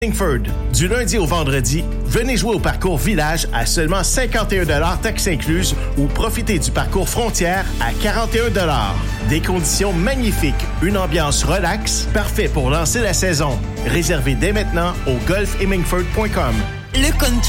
Hemingford. Du lundi au vendredi, venez jouer au parcours Village à seulement 51 $ taxes incluses ou profitez du parcours Frontières à 41 $. Des conditions magnifiques, une ambiance relaxe, parfait pour lancer la saison. Réservez dès maintenant au golfhemingford.com. Le country